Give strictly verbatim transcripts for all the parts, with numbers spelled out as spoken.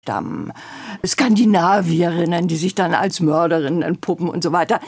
Stamm, Skandinavierinnen, die sich dann als Mörderinnen entpuppen und so weiter.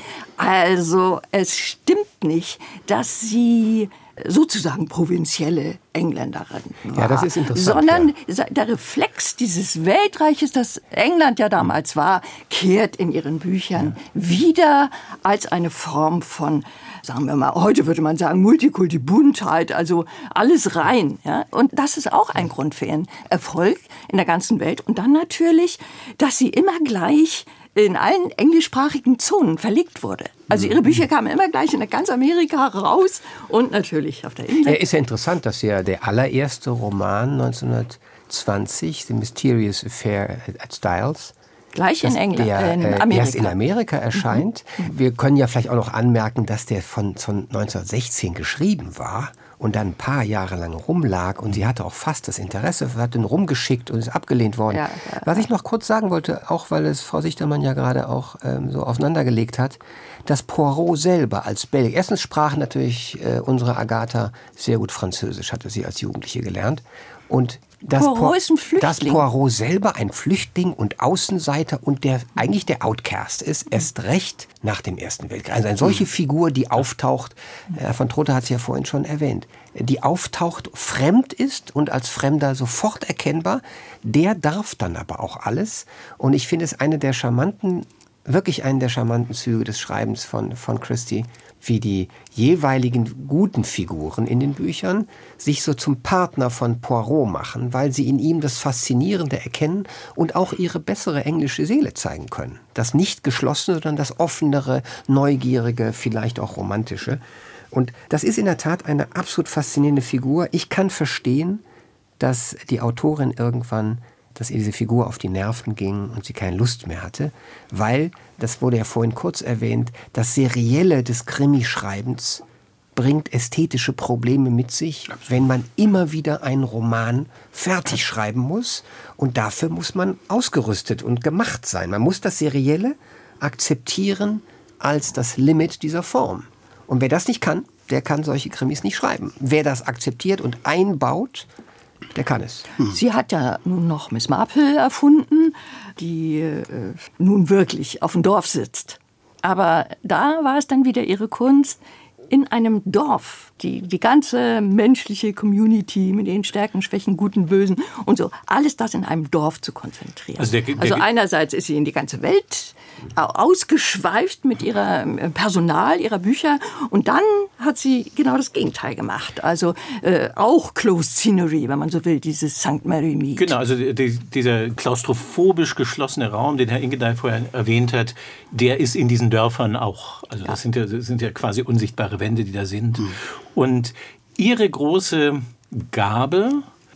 Also es stimmt nicht, dass sie sozusagen provinzielle Engländerin war. Ja, das ist interessant. Sondern ja. der Reflex dieses Weltreiches, das England ja damals war, kehrt in ihren Büchern ja. wieder als eine Form von, sagen wir mal, heute würde man sagen, Multikulti, Buntheit, also alles rein. Ja? Und das ist auch ein Grund für ihren Erfolg in der ganzen Welt. Und dann natürlich, dass sie immer gleich in allen englischsprachigen Zonen verlegt wurde. Also ihre Bücher kamen immer gleich in ganz Amerika raus und natürlich auf der Insel. Ja, ist ja interessant, dass ja der allererste Roman neunzehnhundertzwanzig, The Mysterious Affair at Styles, gleich in England, der, in äh, Amerika. erst in Amerika erscheint. Mhm. Wir können ja vielleicht auch noch anmerken, dass der von, von neunzehnhundertsechzehn geschrieben war und dann ein paar Jahre lang rumlag und sie hatte auch fast das Interesse, hat den rumgeschickt und ist abgelehnt worden. Ja, ja, Was ich noch kurz sagen wollte, auch weil es Frau Sichtermann ja gerade auch ähm, so auseinandergelegt hat, dass Poirot selber als Belgier, erstens sprach natürlich äh, unsere Agatha sehr gut Französisch, hatte sie als Jugendliche gelernt. Und dass Poirot Po- ist ein Flüchtling. Dass Poirot selber ein Flüchtling und Außenseiter und der eigentlich der Outcast ist, erst recht nach dem Ersten Weltkrieg. Also eine solche Figur, die auftaucht, Herr von Trotha hat es ja vorhin schon erwähnt, die auftaucht, fremd ist und als Fremder sofort erkennbar, der darf dann aber auch alles. Und ich finde es eine der charmanten, wirklich einen der charmanten Züge des Schreibens von, von Christie, wie die jeweiligen guten Figuren in den Büchern sich so zum Partner von Poirot machen, weil sie in ihm das Faszinierende erkennen und auch ihre bessere englische Seele zeigen können. Das nicht geschlossene, sondern das offenere, neugierige, vielleicht auch romantische. Und das ist in der Tat eine absolut faszinierende Figur. Ich kann verstehen, dass die Autorin irgendwann, dass ihr diese Figur auf die Nerven ging und sie keine Lust mehr hatte, weil, das wurde ja vorhin kurz erwähnt, das Serielle des Krimischreibens bringt ästhetische Probleme mit sich, wenn man immer wieder einen Roman fertig schreiben muss. Und dafür muss man ausgerüstet und gemacht sein. Man muss das Serielle akzeptieren als das Limit dieser Form. Und wer das nicht kann, der kann solche Krimis nicht schreiben. Wer das akzeptiert und einbaut, der kann es. Sie hat ja nun noch Miss Marple erfunden, die äh, nun wirklich auf dem Dorf sitzt. Aber da war es dann wieder ihre Kunst, in einem Dorf die, die ganze menschliche Community mit den Stärken, Schwächen, Guten, Bösen und so, alles das in einem Dorf zu konzentrieren. Also, der, der, also einerseits ist sie in die ganze Welt ausgeschweift mit ihrem Personal, ihrer Bücher und dann hat sie genau das Gegenteil gemacht. Also äh, auch Closed Scenery, wenn man so will, dieses Sankt Mary Mead. Genau, also die, dieser klaustrophobisch geschlossene Raum, den Herr Ingendahl vorher erwähnt hat, der ist in diesen Dörfern auch. Also das sind ja, das sind ja quasi unsichtbare Wände, die da sind. Mhm. Und ihre große Gabe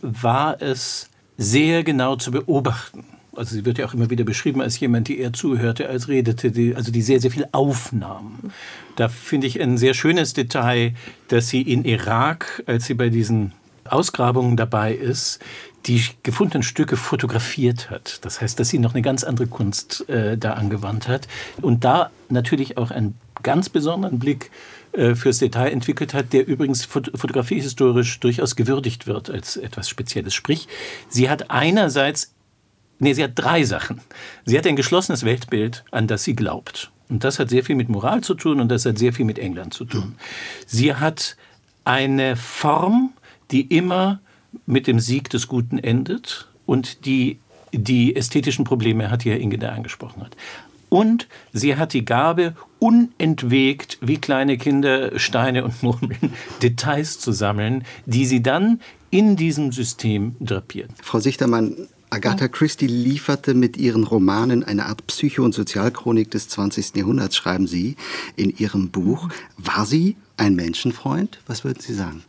war es, sehr genau zu beobachten. Also sie wird ja auch immer wieder beschrieben als jemand, die eher zuhörte als redete, die, also die sehr, sehr viel aufnahm. Da finde ich ein sehr schönes Detail, dass sie in Irak, als sie bei diesen Ausgrabungen dabei ist, die gefundenen Stücke fotografiert hat. Das heißt, dass sie noch eine ganz andere Kunst äh, da angewandt hat und da natürlich auch einen ganz besonderen Blick äh, fürs Detail entwickelt hat, der übrigens fot- fotografiehistorisch durchaus gewürdigt wird als etwas Spezielles. Sprich, sie hat einerseits Nee, sie hat drei Sachen. Sie hat ein geschlossenes Weltbild, an das sie glaubt. Und das hat sehr viel mit Moral zu tun und das hat sehr viel mit England zu tun. Sie hat eine Form, die immer mit dem Sieg des Guten endet und die die ästhetischen Probleme hat, die Herr Ingendahl angesprochen hat. Und sie hat die Gabe, unentwegt wie kleine Kinder Steine und Murmeln Details zu sammeln, die sie dann in diesem System drapiert. Frau Sichtermann, Agatha Christie lieferte mit ihren Romanen eine Art Psycho- und Sozialchronik des zwanzigsten Jahrhunderts, schreiben Sie in Ihrem Buch. War sie ein Menschenfreund? Was würden Sie sagen?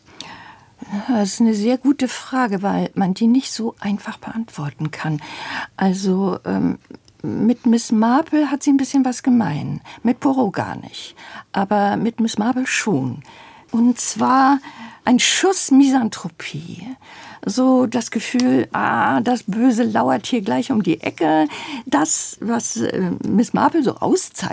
Das ist eine sehr gute Frage, weil man die nicht so einfach beantworten kann. Also ähm, mit Miss Marple hat sie ein bisschen was gemein, mit Poirot gar nicht, aber mit Miss Marple schon. Und zwar ein Schuss Misanthropie. So das Gefühl, ah, das Böse lauert hier gleich um die Ecke. Das, was äh, Miss Marple so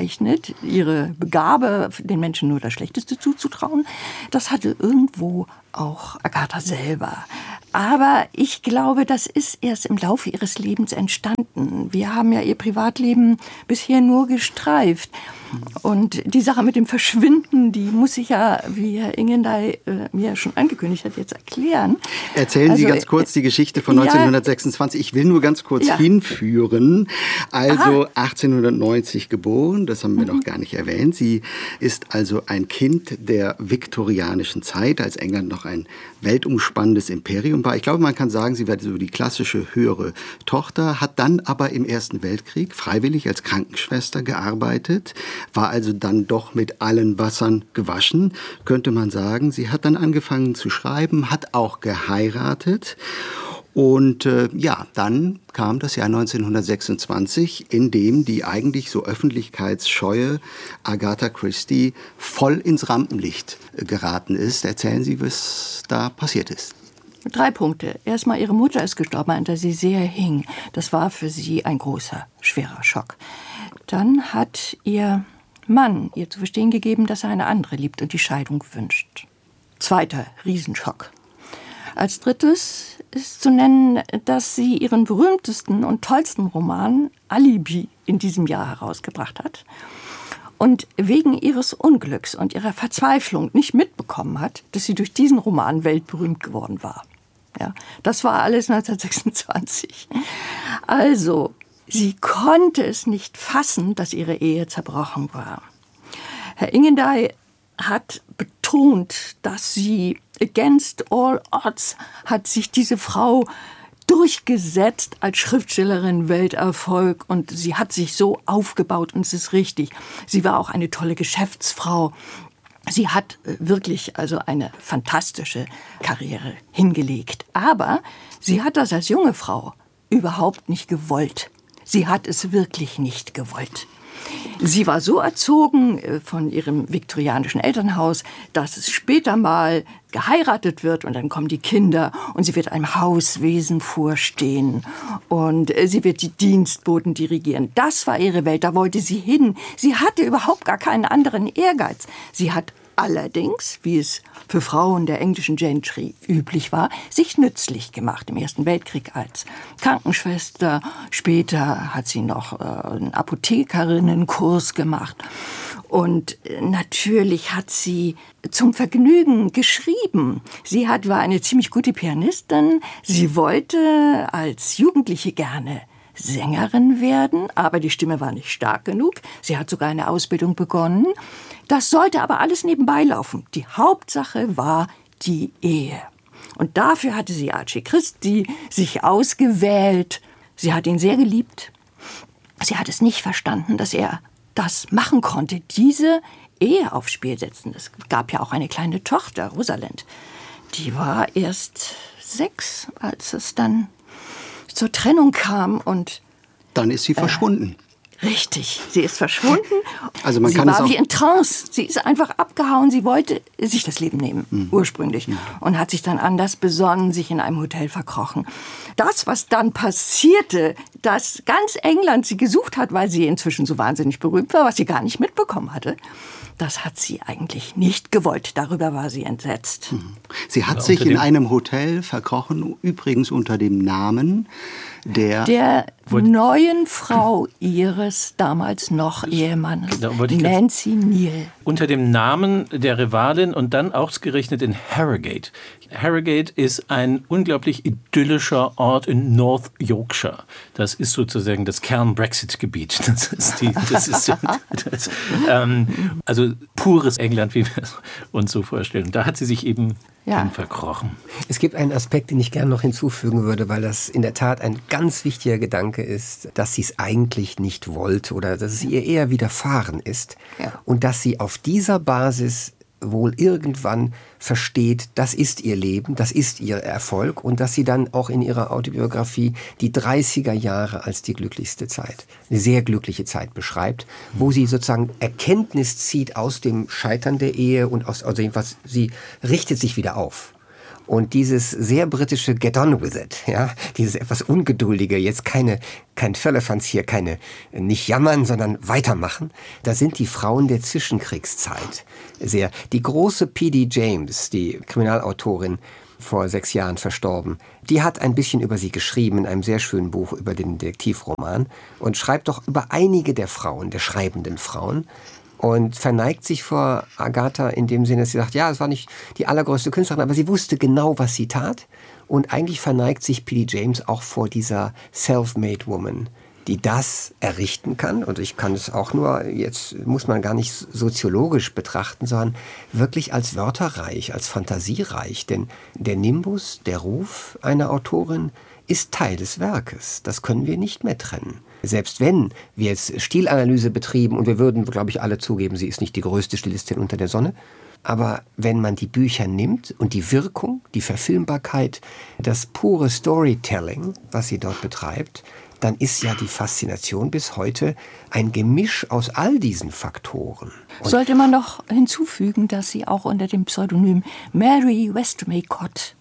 auszeichnet, ihre Begabe, den Menschen nur das Schlechteste zuzutrauen, das hatte irgendwo auch Agatha selber. Aber ich glaube, das ist erst im Laufe ihres Lebens entstanden. Wir haben ja ihr Privatleben bisher nur gestreift. Und die Sache mit dem Verschwinden, die muss ich ja, wie Herr Ingendey äh, mir schon angekündigt hat, jetzt erklären. Erzählen also, Sie ganz kurz die Geschichte von ja, neunzehnhundertsechsundzwanzig. Ich will nur ganz kurz ja. hinführen. Also Aha. achtzehnhundertneunzig geboren, das haben wir Mhm. noch gar nicht erwähnt. Sie ist also ein Kind der viktorianischen Zeit, als England noch ein weltumspannendes Imperium war. Ich glaube, man kann sagen, sie war so die klassische höhere Tochter, hat dann aber im Ersten Weltkrieg freiwillig als Krankenschwester gearbeitet, war also dann doch mit allen Wassern gewaschen, könnte man sagen. Sie hat dann angefangen zu schreiben, hat auch geheiratet. Und äh, ja, dann kam das Jahr neunzehnhundertsechsundzwanzig, in dem die eigentlich so öffentlichkeitsscheue Agatha Christie voll ins Rampenlicht äh, geraten ist. Erzählen Sie, was da passiert ist. Drei Punkte. Erstmal, ihre Mutter ist gestorben, an der sie sehr hing. Das war für sie ein großer, schwerer Schock. Dann hat ihr Mann ihr zu verstehen gegeben, dass er eine andere liebt und die Scheidung wünscht. Zweiter Riesenschock. Als drittes ist zu nennen, dass sie ihren berühmtesten und tollsten Roman Alibi in diesem Jahr herausgebracht hat und wegen ihres Unglücks und ihrer Verzweiflung nicht mitbekommen hat, dass sie durch diesen Roman weltberühmt geworden war. Ja, das war alles neunzehnhundertsechsundzwanzig. Also, sie konnte es nicht fassen, dass ihre Ehe zerbrochen war. Herr Ingendey hat betont, dass sie against all odds hat sich diese Frau durchgesetzt als Schriftstellerin, Welterfolg, und sie hat sich so aufgebaut und es ist richtig. Sie war auch eine tolle Geschäftsfrau. Sie hat wirklich also eine fantastische Karriere hingelegt. Aber sie hat das als junge Frau überhaupt nicht gewollt. Sie hat es wirklich nicht gewollt. Sie war so erzogen von ihrem viktorianischen Elternhaus, dass es später mal geheiratet wird und dann kommen die Kinder und sie wird einem Hauswesen vorstehen und sie wird die Dienstboten dirigieren. Das war ihre Welt, da wollte sie hin. Sie hatte überhaupt gar keinen anderen Ehrgeiz. Sie hat allerdings, wie es für Frauen der englischen Gentry üblich war, sich nützlich gemacht im Ersten Weltkrieg als Krankenschwester. Später hat sie noch äh, einen Apothekerinnenkurs gemacht. Und natürlich hat sie zum Vergnügen geschrieben. Sie hat, war eine ziemlich gute Pianistin. Sie wollte als Jugendliche gerne Sängerin werden, aber die Stimme war nicht stark genug. Sie hat sogar eine Ausbildung begonnen. Das sollte aber alles nebenbei laufen. Die Hauptsache war die Ehe. Und dafür hatte sie Archie Christie sich ausgewählt. Sie hat ihn sehr geliebt. Sie hat es nicht verstanden, dass er das machen konnte, diese Ehe aufs Spiel setzen. Es gab ja auch eine kleine Tochter, Rosalind. Die war erst sechs, als es dann zur Trennung kam und dann ist sie äh, verschwunden. Richtig, sie ist verschwunden. Also man sie kann war es auch wie in Trance. Sie ist einfach abgehauen. Sie wollte sich das Leben nehmen, mhm. ursprünglich. Mhm. Und hat sich dann anders besonnen, sich in einem Hotel verkrochen. Das, was dann passierte, dass ganz England sie gesucht hat, weil sie inzwischen so wahnsinnig berühmt war, was sie gar nicht mitbekommen hatte, das hat sie eigentlich nicht gewollt. Darüber war sie entsetzt. Mhm. Sie hat ja, sich in einem Hotel verkrochen, übrigens unter dem Namen der, der neuen Frau ihres damals noch Ehemannes, Nancy Neal. Unter dem Namen der Rivalin und dann ausgerechnet in Harrogate. Harrogate ist ein unglaublich idyllischer Ort in North Yorkshire. Das ist sozusagen das Kern-Brexit-Gebiet. Das ist die, das ist das, ähm, also pures England, wie wir uns so vorstellen. Da hat sie sich eben ja. verkrochen. Es gibt einen Aspekt, den ich gerne noch hinzufügen würde, weil das in der Tat ein ganz wichtiger Gedanke ist, dass sie es eigentlich nicht wollte oder dass es ihr eher widerfahren ist ja. und dass sie auf dieser Basis wohl irgendwann versteht, das ist ihr Leben, das ist ihr Erfolg und dass sie dann auch in ihrer Autobiografie die dreißiger Jahre als die glücklichste Zeit, eine sehr glückliche Zeit beschreibt, wo sie sozusagen Erkenntnis zieht aus dem Scheitern der Ehe und aus, aus dem, was sie richtet sich wieder auf. Und dieses sehr britische Get on with it, ja, dieses etwas ungeduldige, jetzt keine, kein Firlefanz hier, keine, nicht jammern, sondern weitermachen, da sind die Frauen der Zwischenkriegszeit sehr. Die große P D James, die Kriminalautorin, vor sechs Jahren verstorben, die hat ein bisschen über sie geschrieben in einem sehr schönen Buch über den Detektivroman und schreibt doch über einige der Frauen, der schreibenden Frauen, und verneigt sich vor Agatha in dem Sinne, dass sie sagt, ja, es war nicht die allergrößte Künstlerin, aber sie wusste genau, was sie tat. Und eigentlich verneigt sich P D James auch vor dieser self-made woman, die das errichten kann. Und ich kann es auch nur, jetzt muss man gar nicht soziologisch betrachten, sondern wirklich als wörterreich, als fantasiereich. Denn der Nimbus, der Ruf einer Autorin ist Teil des Werkes. Das können wir nicht mehr trennen. Selbst wenn wir jetzt Stilanalyse betrieben, und wir würden, glaube ich, alle zugeben, sie ist nicht die größte Stilistin unter der Sonne, aber wenn man die Bücher nimmt und die Wirkung, die Verfilmbarkeit, das pure Storytelling, was sie dort betreibt, dann ist ja die Faszination bis heute ein Gemisch aus all diesen Faktoren. Und sollte man noch hinzufügen, dass sie auch unter dem Pseudonym Mary Westmacott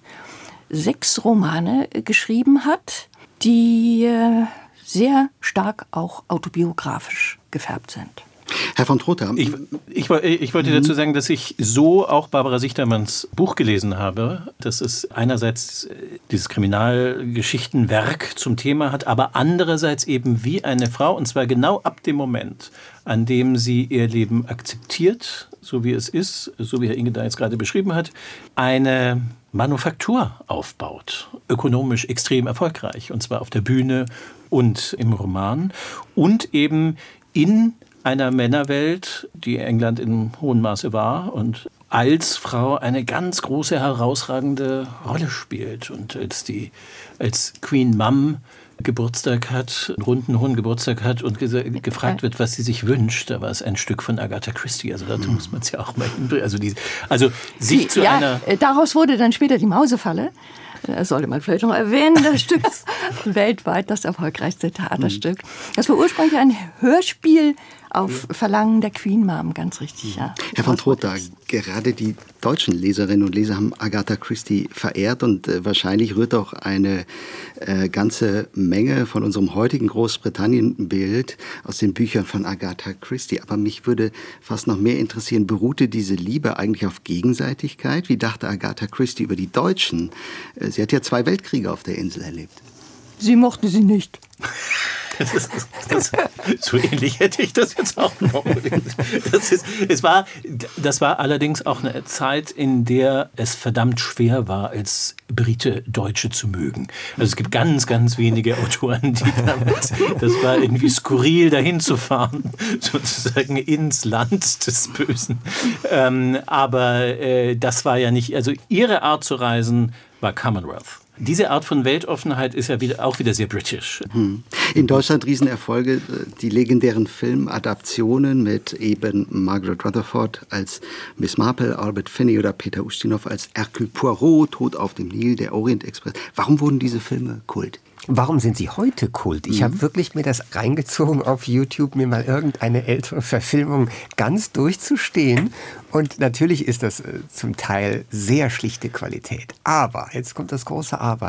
sechs Romane geschrieben hat, die äh, sehr stark auch autobiografisch gefärbt sind. Herr von Trotha. Ich, ich, ich wollte dazu sagen, dass ich so auch Barbara Sichtermanns Buch gelesen habe, dass es einerseits dieses Kriminalgeschichtenwerk zum Thema hat, aber andererseits eben wie eine Frau, und zwar genau ab dem Moment, an dem sie ihr Leben akzeptiert, so wie es ist, so wie Herr Inge da jetzt gerade beschrieben hat, eine Manufaktur aufbaut, ökonomisch extrem erfolgreich, und zwar auf der Bühne und im Roman und eben in einer Männerwelt, die England in hohem Maße war und als Frau eine ganz große, herausragende Rolle spielt. Und als die als Queen Mum Geburtstag hat, einen runden hohen Geburtstag hat und ge- gefragt wird, was sie sich wünscht, da war es ein Stück von Agatha Christie. Also dazu muss man es ja auch mal hinbringen. Also, die, also sich Sie, zu ja, einer... Daraus wurde dann später die Mausefalle. Das sollte man vielleicht noch erwähnen, das Stück ist weltweit das erfolgreichste Theaterstück. Das war ursprünglich ein Hörspiel auf Verlangen der Queen Mum, ganz richtig, ja. Herr von Trotha, gerade die deutschen Leserinnen und Leser haben Agatha Christie verehrt und äh, wahrscheinlich rührt auch eine äh, ganze Menge von unserem heutigen Großbritannien-Bild aus den Büchern von Agatha Christie. Aber mich würde fast noch mehr interessieren, beruhte diese Liebe eigentlich auf Gegenseitigkeit? Wie dachte Agatha Christie über die Deutschen? Äh, sie hat ja zwei Weltkriege auf der Insel erlebt. Sie mochte sie nicht. Das ist, das, so ähnlich hätte ich das jetzt auch formuliert. Das, ist, es war, das war allerdings auch eine Zeit, in der es verdammt schwer war, als Brite Deutsche zu mögen. Also es gibt ganz, ganz wenige Autoren, die damit, das war irgendwie skurril, dahin zu fahren, sozusagen ins Land des Bösen. Ähm, aber äh, das war ja nicht, also ihre Art zu reisen war Commonwealth. Diese Art von Weltoffenheit ist ja wieder, auch wieder sehr britisch. In Deutschland Riesenerfolge, die legendären Filmadaptionen mit eben Margaret Rutherford als Miss Marple, Albert Finney oder Peter Ustinov als Hercule Poirot, Tod auf dem Nil, der Orient-Express. Warum wurden diese Filme Kult? Warum sind sie heute Kult? Ich mhm. habe wirklich mir das reingezogen auf YouTube, mir mal irgendeine ältere Verfilmung ganz durchzustehen. Und natürlich ist das äh, zum Teil sehr schlichte Qualität. Aber, jetzt kommt das große Aber,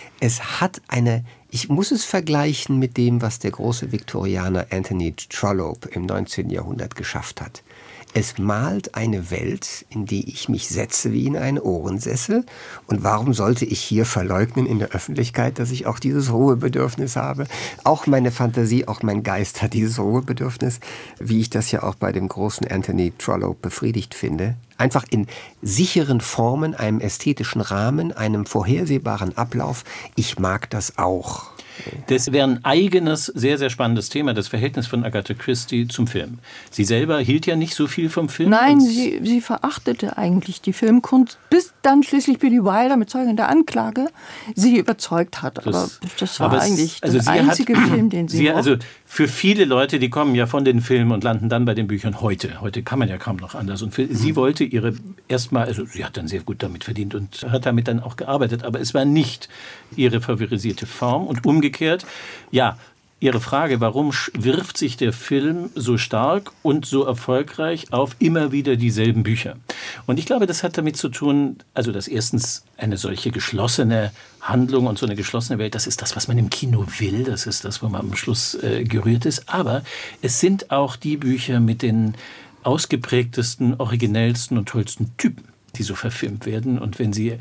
es hat eine, ich muss es vergleichen mit dem, was der große Viktorianer Anthony Trollope im neunzehnten Jahrhundert geschafft hat. Es malt eine Welt, in die ich mich setze wie in einen Ohrensessel. Und warum sollte ich hier verleugnen in der Öffentlichkeit, dass ich auch dieses Ruhebedürfnis habe? Auch meine Fantasie, auch mein Geist hat dieses Ruhebedürfnis, wie ich das ja auch bei dem großen Anthony Trollope befriedigt finde. Einfach in sicheren Formen, einem ästhetischen Rahmen, einem vorhersehbaren Ablauf. Ich mag das auch. Das wäre ein eigenes, sehr, sehr spannendes Thema, das Verhältnis von Agatha Christie zum Film. Sie selber hielt ja nicht so viel vom Film. Nein, sie, sie verachtete eigentlich die Filmkunst, bis dann schließlich Billy Wilder mit Zeugen der Anklage sie überzeugt hat. Das, aber das war aber eigentlich es, also der einzige hat, Film, den sie, sie Also für viele Leute, die kommen ja von den Filmen und landen dann bei den Büchern heute. Heute kann man ja kaum noch anders. Und für, mhm. sie wollte ihre erstmal, also sie hat dann sehr gut damit verdient und hat damit dann auch gearbeitet, aber es war nicht ihre favorisierte Form. Und umgekehrt, ja, Ihre Frage, warum wirft sich der Film so stark und so erfolgreich auf immer wieder dieselben Bücher? Und ich glaube, das hat damit zu tun, also dass erstens eine solche geschlossene Handlung und so eine geschlossene Welt, das ist das, was man im Kino will, das ist das, wo man am Schluss äh, gerührt ist. Aber es sind auch die Bücher mit den ausgeprägtesten, originellsten und tollsten Typen, die so verfilmt werden. Und wenn Sie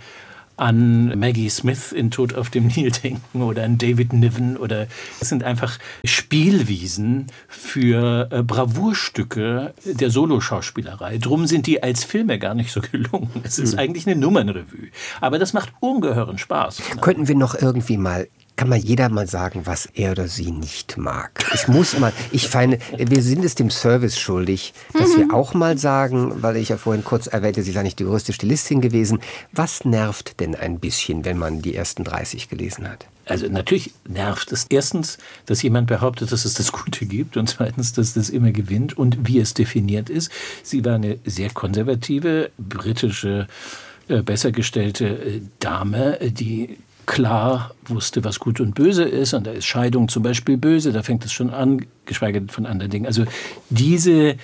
an Maggie Smith in Tod auf dem Nil denken oder an David Niven oder es sind einfach Spielwiesen für äh, Bravourstücke der Soloschauspielerei. Drum sind die als Filme gar nicht so gelungen. Es ist mhm. eigentlich eine Nummernrevue. Aber das macht ungeheuren Spaß. Könnten wir noch irgendwie mal kann mal jeder mal sagen, was er oder sie nicht mag. Es muss mal, ich finde, wir sind es dem Service schuldig, dass mhm. wir auch mal sagen, weil ich ja vorhin kurz erwähnte, Sie sei nicht die größte Stilistin gewesen, was nervt denn ein bisschen, wenn man die ersten dreißig gelesen hat? Also natürlich nervt es erstens, dass jemand behauptet, dass es das Gute gibt und zweitens, dass das immer gewinnt und wie es definiert ist. Sie war eine sehr konservative, britische, äh, besser gestellte äh, Dame, die klar wusste, was gut und böse ist. Und da ist Scheidung zum Beispiel böse, da fängt es schon an, geschweige denn von anderen Dingen. Also diese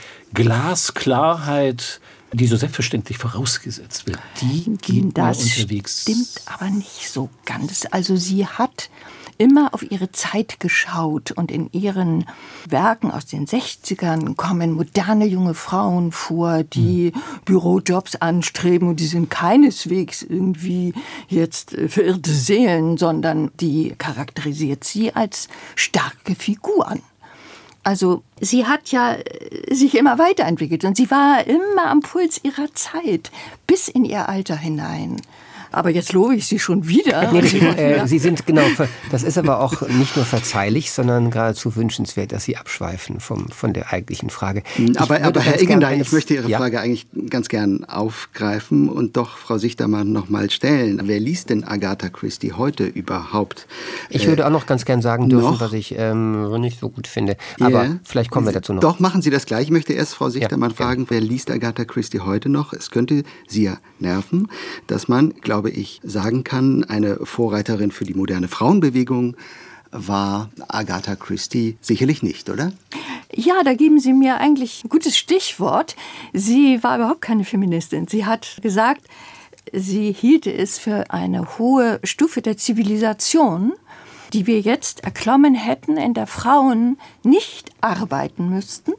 Glasklarheit, die so selbstverständlich vorausgesetzt wird, die geht das nur unterwegs. Das stimmt aber nicht so ganz. Also sie hat immer auf ihre Zeit geschaut und in ihren Werken aus den sechzigern kommen moderne junge Frauen vor, die mhm. Bürojobs anstreben und die sind keineswegs irgendwie jetzt verirrte Seelen, sondern die charakterisiert sie als starke Figuren. Also sie hat ja sich immer weiterentwickelt und sie war immer am Puls ihrer Zeit, bis in ihr Alter hinein. Aber jetzt lobe ich Sie schon wieder. Nee, nee, äh, Sie sind genau, das ist aber auch nicht nur verzeihlich, sondern geradezu wünschenswert, dass Sie abschweifen vom, von der eigentlichen Frage. Aber, aber Herr Ingendahl, ich möchte Ihre ja? Frage eigentlich ganz gern aufgreifen und doch Frau Sichtermann noch mal stellen. Wer liest denn Agatha Christie heute überhaupt? Ich würde auch noch ganz gern sagen dürfen, noch? was ich ähm, nicht so gut finde. Aber yeah. vielleicht kommen wir dazu noch. Doch, machen Sie das gleich. Ich möchte erst Frau Sichtermann ja, fragen, wer liest Agatha Christie heute noch? Es könnte Sie ja nerven, dass man, glaube ich, sagen kann, eine Vorreiterin für die moderne Frauenbewegung war Agatha Christie sicherlich nicht, oder? Ja, da geben Sie mir eigentlich ein gutes Stichwort. Sie war überhaupt keine Feministin. Sie hat gesagt, sie hielte es für eine hohe Stufe der Zivilisation, die wir jetzt erklommen hätten, in der Frauen nicht arbeiten müssten,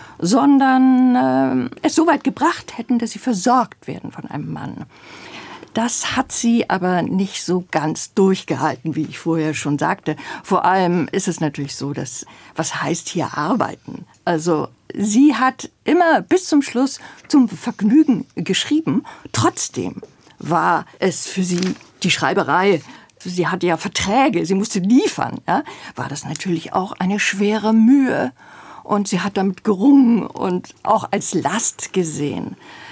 sondern äh, es so weit gebracht hätten, dass sie versorgt werden von einem Mann. Das hat sie aber nicht so ganz durchgehalten, wie ich vorher schon sagte. Vor allem ist es natürlich so, dass, was heißt hier arbeiten? Also sie hat immer bis zum Schluss zum Vergnügen geschrieben. Trotzdem war es für sie die Schreiberei. Sie hatte ja Verträge, sie musste liefern. Ja? War das natürlich auch eine schwere Mühe. Und sie hat damit gerungen und auch als Last gesehen.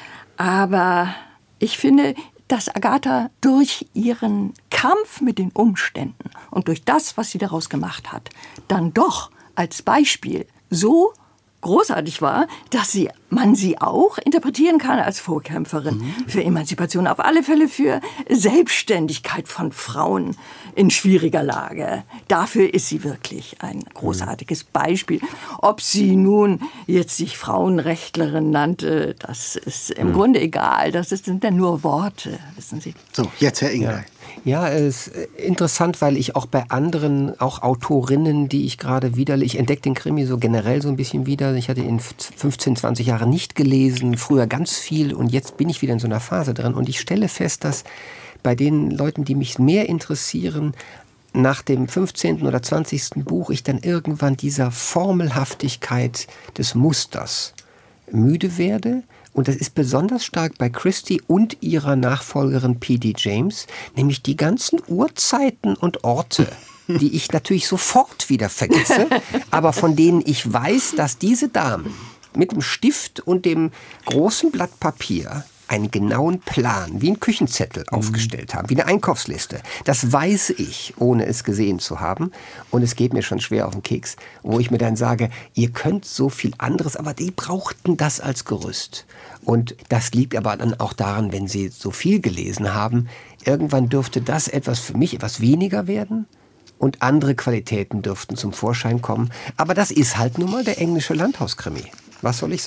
Aber ich finde, dass Agatha durch ihren Kampf mit den Umständen und durch das, was sie daraus gemacht hat, dann doch als Beispiel so großartig war, dass sie, man sie auch interpretieren kann als Vorkämpferin mhm. für Emanzipation, auf alle Fälle für Selbstständigkeit von Frauen in schwieriger Lage. Dafür ist sie wirklich ein großartiges Beispiel. Ob sie nun jetzt sich Frauenrechtlerin nannte, das ist im mhm. Grunde egal. Das sind ja nur Worte, wissen Sie. So, jetzt Herr Ingendahl. Ja. Ja, es ist interessant, weil ich auch bei anderen, auch Autorinnen, die ich gerade wieder, ich entdecke den Krimi so generell so ein bisschen wieder. Ich hatte ihn fünfzehn, zwanzig Jahre nicht gelesen, früher ganz viel und jetzt bin ich wieder in so einer Phase drin. Und ich stelle fest, dass bei den Leuten, die mich mehr interessieren, nach dem fünfzehnten oder zwanzigsten Buch ich dann irgendwann dieser Formelhaftigkeit des Musters müde werde. Und das ist besonders stark bei Christie und ihrer Nachfolgerin P D James, nämlich die ganzen Uhrzeiten und Orte, die ich natürlich sofort wieder vergesse, aber von denen ich weiß, dass diese Damen mit dem Stift und dem großen Blatt Papier einen genauen Plan, wie ein Küchenzettel mhm. aufgestellt haben, wie eine Einkaufsliste. Das weiß ich, ohne es gesehen zu haben. Und es geht mir schon schwer auf den Keks, wo ich mir dann sage, ihr könnt so viel anderes, aber die brauchten das als Gerüst. Und das liegt aber dann auch daran, wenn sie so viel gelesen haben, irgendwann dürfte das etwas für mich etwas weniger werden und andere Qualitäten dürften zum Vorschein kommen. Aber das ist halt nun mal der englische Landhauskrimi. Was soll ich sagen?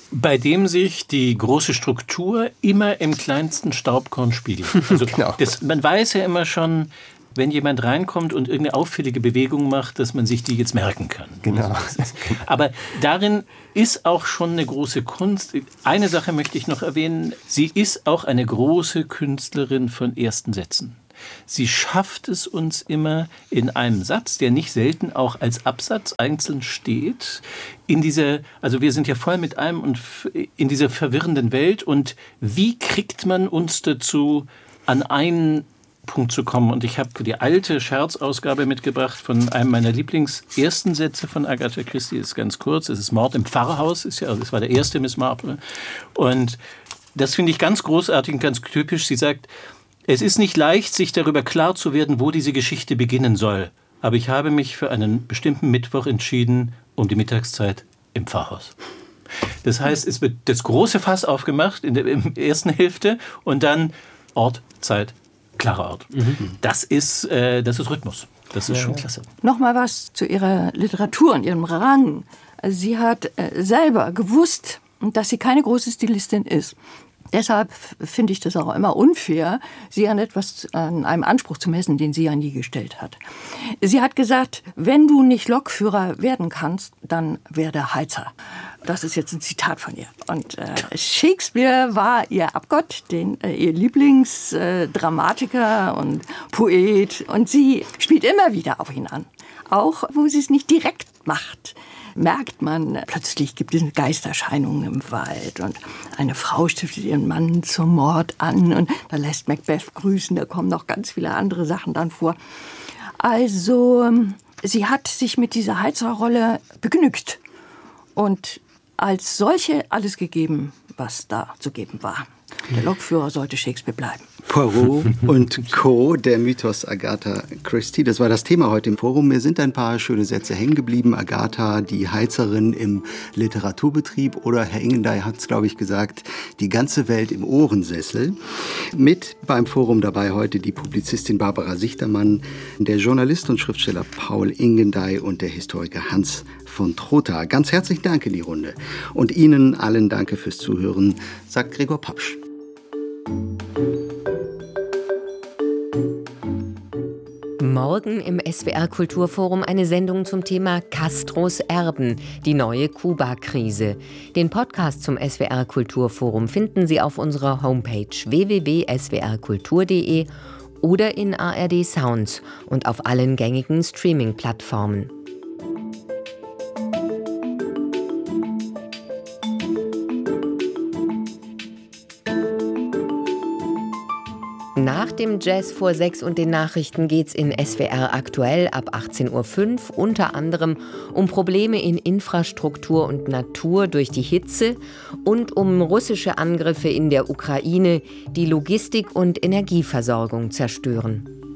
bei dem sich die große Struktur immer im kleinsten Staubkorn spiegelt. Also genau. das, man weiß ja immer schon, wenn jemand reinkommt und irgendeine auffällige Bewegung macht, dass man sich die jetzt merken kann. Genau. Aber darin ist auch schon eine große Kunst. Eine Sache möchte ich noch erwähnen. Sie ist auch eine große Künstlerin von ersten Sätzen. Sie schafft es uns immer in einem Satz, der nicht selten auch als Absatz einzeln steht, in diese, also wir sind ja voll mit allem und in dieser verwirrenden Welt. Und wie kriegt man uns dazu, an einen Punkt zu kommen? Und ich habe die alte Scherzausgabe mitgebracht von einem meiner Lieblings-ersten Sätze von Agatha Christie. Das ist ganz kurz. Es ist Mord im Pfarrhaus. Ist ja, also das war der erste Miss Marple. Und das finde ich ganz großartig und ganz typisch. Sie sagt, es ist nicht leicht, sich darüber klar zu werden, wo diese Geschichte beginnen soll. Aber ich habe mich für einen bestimmten Mittwoch entschieden, um die Mittagszeit im Pfarrhaus. Das heißt, es wird das große Fass aufgemacht in der in der ersten Hälfte und dann Ort, Zeit, klarer Ort. Mhm. Das ist, äh, das ist Rhythmus. Das ist ja, schon klasse. Noch mal was zu ihrer Literatur und ihrem Rang. Sie hat äh, selber gewusst, dass sie keine große Stilistin ist. Deshalb finde ich das auch immer unfair, sie an etwas, an einem Anspruch zu messen, den sie ja nie gestellt hat. Sie hat gesagt, wenn du nicht Lokführer werden kannst, dann werde Heizer. Das ist jetzt ein Zitat von ihr. Und äh, Shakespeare war ihr Abgott, den, äh, ihr Lieblingsdramatiker äh, und Poet. Und sie spielt immer wieder auf ihn an. Auch wo sie es nicht direkt macht, merkt man, plötzlich gibt es Geisterscheinungen im Wald und eine Frau stiftet ihren Mann zum Mord an und da lässt Macbeth grüßen, da kommen noch ganz viele andere Sachen dann vor. Also, sie hat sich mit dieser Heizerrolle begnügt und als solche alles gegeben, was da zu geben war. Der Lokführer sollte Shakespeare bleiben. Poirot und Co., der Mythos Agatha Christie. Das war das Thema heute im Forum. Mir sind ein paar schöne Sätze hängen geblieben. Agatha, die Heizerin im Literaturbetrieb, oder Herr Ingendey hat es, glaube ich, gesagt, die ganze Welt im Ohrensessel. Mit beim Forum dabei heute die Publizistin Barbara Sichtermann, der Journalist und Schriftsteller Paul Ingendey und der Historiker Hans von Trotha. Ganz herzlichen Dank in die Runde. Und Ihnen allen danke fürs Zuhören, sagt Gregor Papsch. Morgen im S W R Kulturforum eine Sendung zum Thema Castros Erben, die neue Kuba-Krise. Den Podcast zum S W R Kulturforum finden Sie auf unserer Homepage w w w punkt s w r kultur punkt d e oder in A R D Sounds und auf allen gängigen Streaming-Plattformen. Nach dem Jazz vor sechs und den Nachrichten geht's in S W R aktuell ab achtzehn Uhr fünf unter anderem um Probleme in Infrastruktur und Natur durch die Hitze und um russische Angriffe in der Ukraine, die Logistik und Energieversorgung zerstören.